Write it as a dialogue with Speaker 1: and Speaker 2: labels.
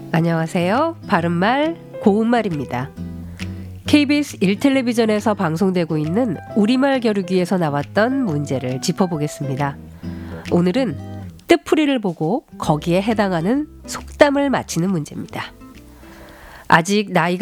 Speaker 1: 안녕하세요. 바른말 고운말입니다. KBS 1텔레비전에서 방송되고 있는 우리말 겨루기에서 나왔던 문제를 짚어보겠습니다. 오늘은 뜻풀이를 보고 거기에 해당하는 속담을 맞히는 문제입니다. 아직 나이가